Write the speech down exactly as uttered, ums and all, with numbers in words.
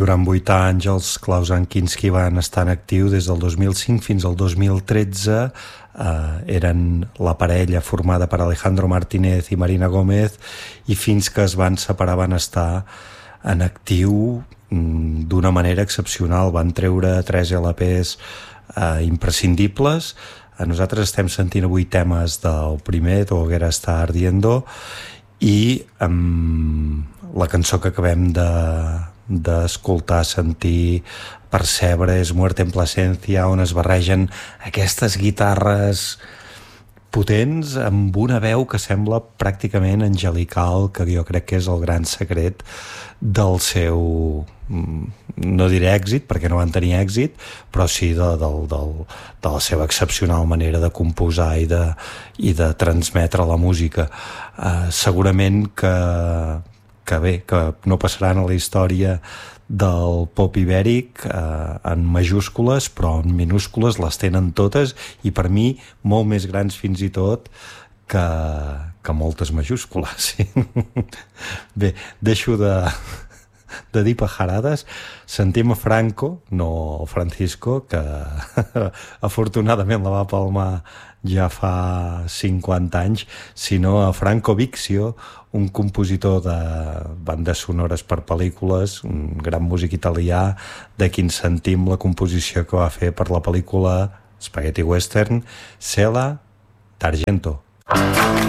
Durant vuit anys els Klaus Kinski van estar en actiu des del dos mil cinc fins al dos mil tretze. Eh, eren la parella formada per Alejandro Martínez i Marina Gómez, i fins que es van separar van estar en actiu mm, d'una manera excepcional. Van treure tres L Ps eh, imprescindibles. Eh, nosaltres estem sentint avui temes del primer, Tu hoguera está ardiendo, i um, la cançó que acabem de d'escoltar, sentir, percebre és Muerte en Plasencia, on es barregen aquestes guitarres potents amb una veu que sembla pràcticament angelical, que jo crec que és el gran secret del seu, no diré èxit perquè no van tenir èxit, però sí de, de, de, de la seva excepcional manera de composar i de, i de transmetre la música. Uh, segurament que que bé, que no passaran a la història del pop ibèric eh, en majúscules, però en minúscules les tenen totes, i per mi molt més grans fins i tot que, que moltes majúscules. Sí. Bé, deixo de, de dir pajarades. Sentim a Franco, no Francisco, que afortunadament la va palmar ja fa cinquanta anys, sinó a Franco Vixio, un compositor de bandes sonores per pel·lícules, un gran músic italià, de qui ens sentim la composició que va fer per la pel·lícula Spaghetti Western, Sela d'Argento.